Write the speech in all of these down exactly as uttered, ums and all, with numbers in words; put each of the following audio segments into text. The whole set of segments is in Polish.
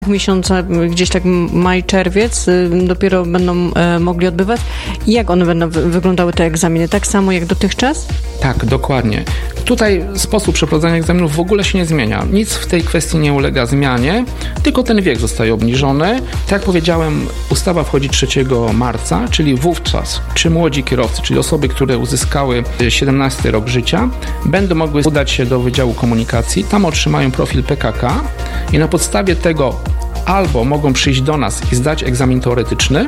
miesiące, gdzieś tak maj, czerwiec dopiero będą e, mogli odbywać. I jak one będą wy- wyglądały te egzaminy? Tak samo jak dotychczas? Tak, dokładnie. Tutaj sposób przeprowadzania egzaminów w ogóle się nie zmienia. Nic w tej kwestii nie ulega zmianie, tylko ten wiek zostaje obniżony. Tak jak powiedziałem, ustawa wchodzi trzeciego marca, czyli wówczas czy młodzi kierowcy, czyli osoby, które uzyskały siedemnasty rok życia, będą mogły udać się do Wydziału Komunikacji, tam otrzymają profil P K K i na podstawie tego albo mogą przyjść do nas i zdać egzamin teoretyczny,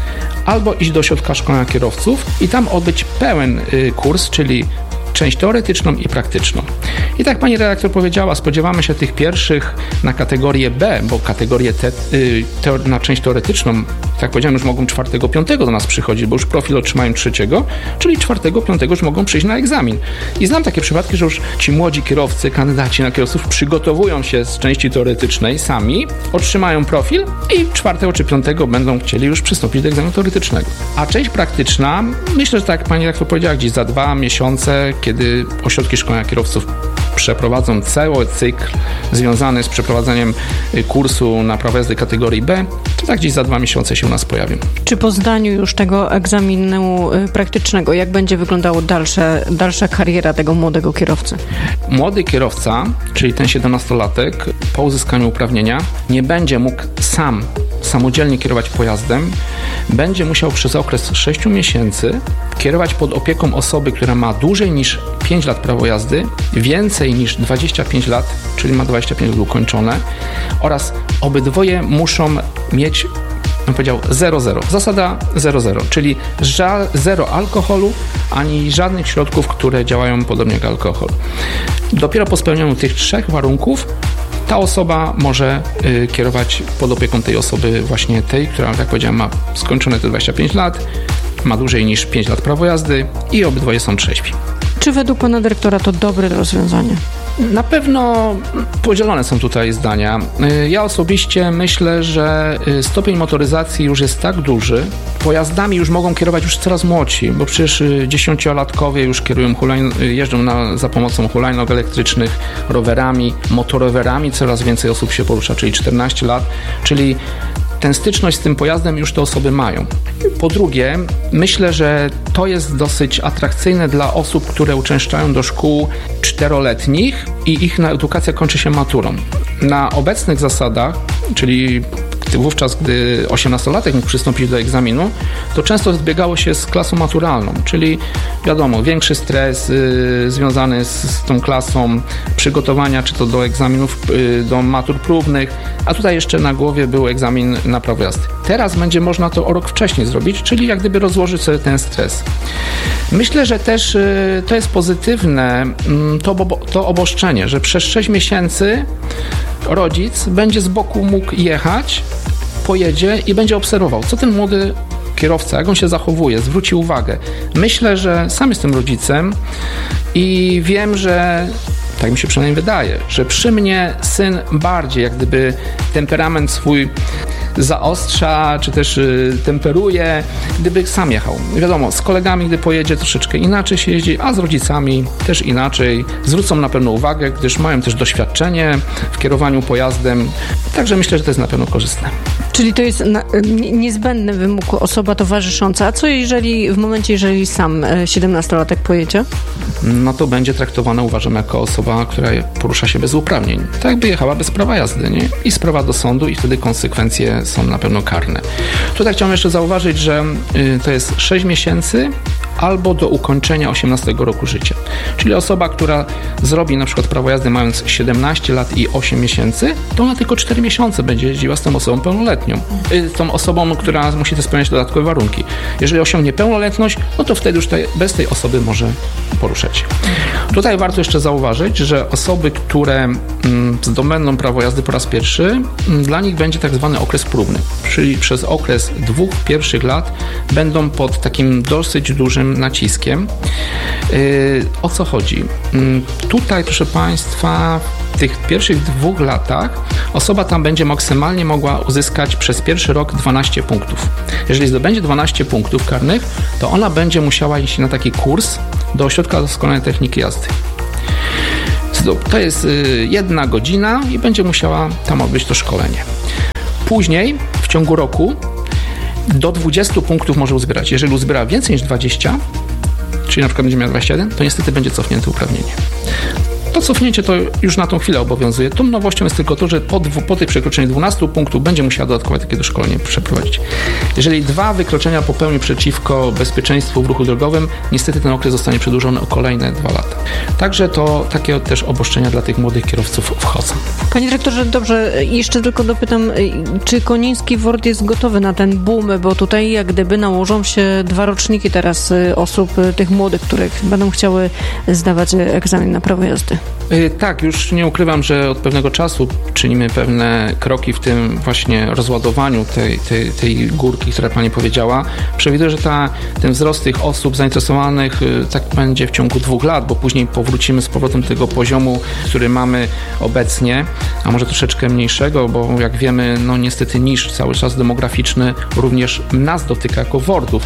albo iść do ośrodka szkolenia kierowców i tam odbyć pełen y, kurs, czyli część teoretyczną i praktyczną. I tak pani redaktor powiedziała, spodziewamy się tych pierwszych na kategorię B, bo kategorię te, y, teor- na część teoretyczną, tak powiedziałem, już mogą czwartego, piątego do nas przychodzić, bo już profil otrzymają trzeciego, czyli czwartego, piątego już mogą przyjść na egzamin. I znam takie przypadki, że już ci młodzi kierowcy, kandydaci na kierowców przygotowują się z części teoretycznej sami, otrzymają profil i czwartego czy piątego będą chcieli już przystąpić do egzaminu teoretycznego. A część praktyczna, myślę, że tak jak pani redaktor powiedziała, gdzieś za dwa miesiące, kiedy ośrodki szkolenia kierowców przeprowadzą cały cykl związany z przeprowadzeniem kursu na prawo jazdy kategorii B, to tak gdzieś za dwa miesiące się u nas pojawią. Czy po zdaniu już tego egzaminu praktycznego, jak będzie wyglądała dalsza, dalsza kariera tego młodego kierowcy? Młody kierowca, czyli ten siedemnastolatek, po uzyskaniu uprawnienia nie będzie mógł sam samodzielnie kierować pojazdem, będzie musiał przez okres sześciu miesięcy kierować pod opieką osoby, która ma dłużej niż pięć lat prawo jazdy, więcej niż dwadzieścia pięć lat, czyli ma dwadzieścia pięć lat ukończone, oraz obydwoje muszą mieć, bym powiedział, zero zero. Zasada zero zero, czyli ża- zero alkoholu, ani żadnych środków, które działają podobnie jak alkohol. Dopiero po spełnieniu tych trzech warunków ta osoba może y, kierować pod opieką tej osoby, właśnie tej, która, jak powiedziałem, ma skończone te dwadzieścia pięć lat, ma dłużej niż pięć lat prawo jazdy i obydwoje są trzeźwi. Czy według pana dyrektora to dobre rozwiązanie? Na pewno podzielone są tutaj zdania. Ja osobiście myślę, że stopień motoryzacji już jest tak duży, pojazdami już mogą kierować już coraz młodsi, bo przecież dziesięciolatkowie już kierują hulajn- jeżdżą na, za pomocą hulajnog elektrycznych, rowerami, motorowerami, coraz więcej osób się porusza, czyli czternaście lat, czyli tę styczność z tym pojazdem już te osoby mają. Po drugie, myślę, że to jest dosyć atrakcyjne dla osób, które uczęszczają do szkół czteroletnich i ich edukacja kończy się maturą. Na obecnych zasadach, czyli wówczas, gdy osiemnastolatek mógł przystąpić do egzaminu, to często zbiegało się z klasą maturalną, czyli wiadomo, większy stres y, związany z, z tą klasą, przygotowania czy to do egzaminów, y, do matur próbnych, a tutaj jeszcze na głowie był egzamin na prawo jazdy. Teraz będzie można to o rok wcześniej zrobić, czyli jak gdyby rozłożyć sobie ten stres. Myślę, że też y, to jest pozytywne y, to, bo, to obostrzenie, że przez sześć miesięcy rodzic będzie z boku mógł jechać, pojedzie i będzie obserwował, co ten młody kierowca, jak on się zachowuje, zwróci uwagę. Myślę, że sam jestem rodzicem i wiem, że tak mi się przynajmniej wydaje, że przy mnie syn bardziej jak gdyby temperament swój zaostrza, czy też y, temperuje, gdyby sam jechał. Wiadomo, z kolegami, gdy pojedzie, troszeczkę inaczej się jeździ, a z rodzicami też inaczej. Zwrócą na pewno uwagę, gdyż mają też doświadczenie w kierowaniu pojazdem. Także myślę, że to jest na pewno korzystne. Czyli to jest na, niezbędny wymóg osoba towarzysząca. A co jeżeli w momencie, jeżeli sam siedemnastolatek pojedzie? No to będzie traktowana, uważam, jako osoba, która porusza się bez uprawnień. Tak jakby jechała bez prawa jazdy, nie? I sprawa do sądu i wtedy konsekwencje są na pewno karne. Tutaj chciałem jeszcze zauważyć, że y, to jest sześć miesięcy albo do ukończenia osiemnastego roku życia. Czyli osoba, która zrobi na przykład prawo jazdy mając siedemnaście lat i osiem miesięcy, to ona tylko cztery miesiące będzie jeździła z tą osobą pełnoletnią. Y, z tą osobą, która musi też spełniać dodatkowe warunki. Jeżeli osiągnie pełnoletność, no to wtedy już tej, bez tej osoby może poruszać się. Tutaj warto jeszcze zauważyć, że osoby, które mm, zdobędą prawo jazdy po raz pierwszy, mm, dla nich będzie tak zwany okres próbny. Czyli przez okres dwóch pierwszych lat będą pod takim dosyć dużym naciskiem. Yy, o co chodzi? Yy, tutaj, proszę Państwa, w tych pierwszych dwóch latach osoba tam będzie maksymalnie mogła uzyskać przez pierwszy rok dwanaście punktów. Jeżeli zdobędzie dwanaście punktów karnych, to ona będzie musiała iść na taki kurs do ośrodka doskonałej techniki jazdy. Z To jest jedna godzina i będzie musiała tam odbyć to szkolenie. Później w ciągu roku do dwudziestu punktów może uzbierać. Jeżeli uzbiera więcej niż dwadzieścia, czyli na przykład będzie miał dwadzieścia jeden, to niestety będzie cofnięte uprawnienie. To cofnięcie to już na tą chwilę obowiązuje. Tą nowością jest tylko to, że po, dwu, po tej przekroczeniu dwunastu punktów będzie musiała dodatkowe takie doszkolenie przeprowadzić. Jeżeli dwa wykroczenia popełni przeciwko bezpieczeństwu w ruchu drogowym, niestety ten okres zostanie przedłużony o kolejne dwa lata. Także to takie też obostrzenia dla tych młodych kierowców wchodzą. Panie dyrektorze, dobrze, jeszcze tylko dopytam, czy Koniński W O R D jest gotowy na ten boom, bo tutaj jak gdyby nałożą się dwa roczniki teraz osób, tych młodych, które będą chciały zdawać egzamin na prawo jazdy. Tak, już nie ukrywam, że od pewnego czasu czynimy pewne kroki w tym właśnie rozładowaniu tej, tej, tej górki, która Pani powiedziała. Przewiduję, że ta, ten wzrost tych osób zainteresowanych tak będzie w ciągu dwóch lat, bo później powrócimy z powrotem do tego poziomu, który mamy obecnie, a może troszeczkę mniejszego, bo jak wiemy, no niestety niż cały czas demograficzny również nas dotyka jako W O R D-ów.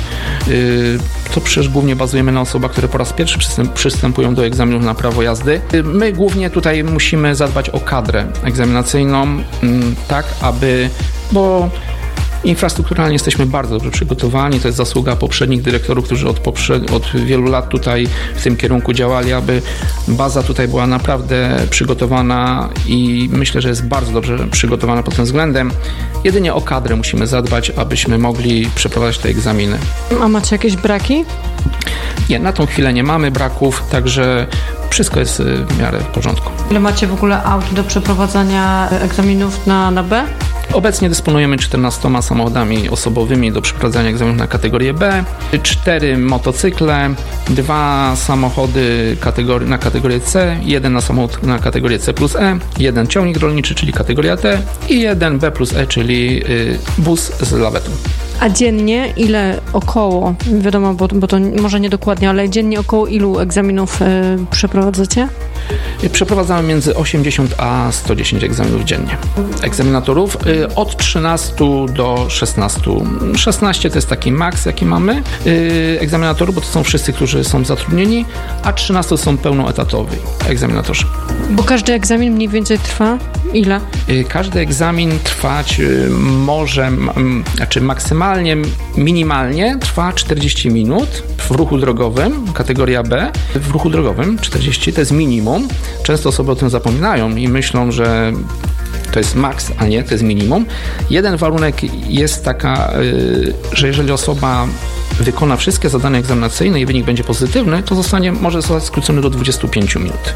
To przecież głównie bazujemy na osobach, które po raz pierwszy przystępują do egzaminów na prawo jazdy. My głównie tutaj musimy zadbać o kadrę egzaminacyjną, tak aby, bo infrastrukturalnie jesteśmy bardzo dobrze przygotowani, to jest zasługa poprzednich dyrektorów, którzy od, poprzed... od wielu lat tutaj w tym kierunku działali, aby baza tutaj była naprawdę przygotowana i myślę, że jest bardzo dobrze przygotowana pod tym względem. Jedynie o kadrę musimy zadbać, abyśmy mogli przeprowadzać te egzaminy. A macie jakieś braki? Nie, na tą chwilę nie mamy braków, także wszystko jest w miarę w porządku. Ile macie w ogóle aut do przeprowadzania egzaminów na, na B? Obecnie dysponujemy czternastoma samochodami osobowymi do przeprowadzania egzaminów na kategorię B, cztery motocykle, dwa samochody kategorii, na kategorię C, jeden na samochód na kategorię C plus E, jeden ciągnik rolniczy, czyli kategoria T i jeden B plus E, czyli y, bus z lawetą. A dziennie ile około, wiadomo, bo, bo to może nie dokładnie, ale dziennie około ilu egzaminów y, przeprowadzacie? Przeprowadzamy między osiemdziesiąt a sto dziesięć egzaminów dziennie. Egzaminatorów y, od trzynastu do szesnastu. szesnaście to jest taki maks, jaki mamy y, egzaminatorów, bo to są wszyscy, którzy są zatrudnieni, a trzynaście to są pełnoetatowi egzaminatorzy. Bo każdy egzamin mniej więcej trwa ile? Y, każdy egzamin trwać y, może, m, znaczy maksymalnie, minimalnie trwa czterdzieści minut w ruchu drogowym, kategoria B. W ruchu drogowym czterdzieści to jest minimum. Często osoby o tym zapominają i myślą, że to jest maks, a nie, to jest minimum. Jeden warunek jest taka, że jeżeli osoba wykona wszystkie zadania egzaminacyjne i wynik będzie pozytywny, to zostanie, może zostać skrócony do dwudziestu pięciu minut.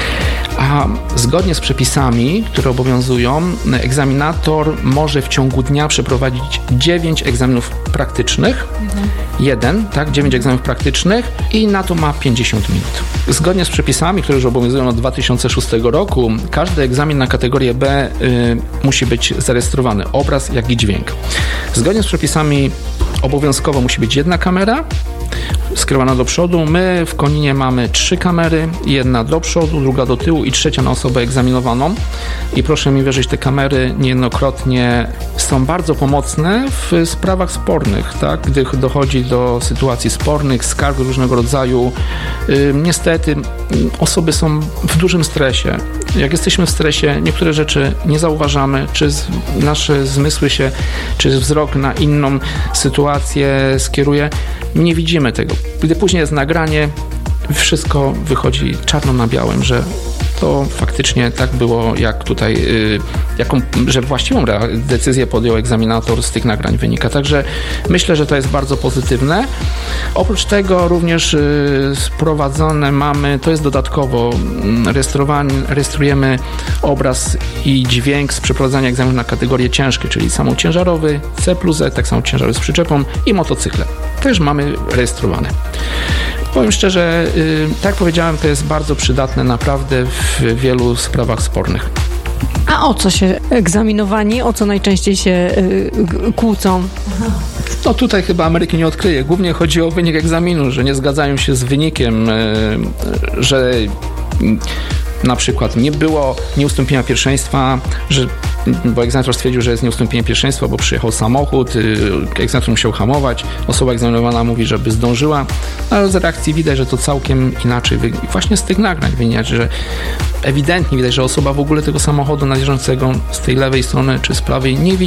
A zgodnie z przepisami, które obowiązują, egzaminator może w ciągu dnia przeprowadzić dziewięć egzaminów praktycznych, mhm. jeden, tak, dziewięć egzaminów praktycznych i na to ma pięćdziesiąt minut. Zgodnie z przepisami, które już obowiązują od dwa tysiące szóstego roku, każdy egzamin na kategorię B y, musi być zarejestrowany, obraz, jak i dźwięk. Zgodnie z przepisami obowiązkowo musi być jedna kamera skierowana do przodu. My w Koninie mamy trzy kamery, jedna do przodu, druga do tyłu i trzecia na osobę egzaminowaną. I proszę mi wierzyć, te kamery niejednokrotnie są bardzo pomocne w sprawach spornych, tak? Gdy dochodzi do sytuacji spornych, skarg różnego rodzaju. Yy, niestety osoby są w dużym stresie. Jak jesteśmy w stresie, niektóre rzeczy nie zauważamy, czy z, nasze zmysły się, czy wzrok na inną sytuację skieruje. Nie widzimy tego. Gdy później jest nagranie, wszystko wychodzi czarno na białym, że to faktycznie tak było, jak tutaj, yy, jaką, że właściwą decyzję podjął egzaminator z tych nagrań wynika. Także myślę, że to jest bardzo pozytywne. Oprócz tego również yy, sprowadzone mamy, to jest dodatkowo, yy, rejestrujemy obraz i dźwięk z przeprowadzania egzaminu na kategorię ciężkie, czyli samochód ciężarowy, C plus E, tak samo ciężarowy z przyczepą i motocykle. Też mamy rejestrowane. Powiem szczerze, tak jak powiedziałem, to jest bardzo przydatne naprawdę w wielu sprawach spornych. A o co się egzaminowani, o co najczęściej się y, kłócą? No tutaj chyba Ameryki nie odkryje. Głównie chodzi o wynik egzaminu, że nie zgadzają się z wynikiem, y, że na przykład nie było nieustąpienia pierwszeństwa, że bo egzaminator stwierdził, że jest nieustąpienie pierwszeństwa, bo przyjechał samochód, egzaminator musiał hamować, osoba egzaminowana mówi, żeby zdążyła, ale z reakcji widać, że to całkiem inaczej. I właśnie z tych nagrań wynika, że ewidentnie widać, że osoba w ogóle tego samochodu nadjeżdżającego z tej lewej strony czy z prawej nie widzi.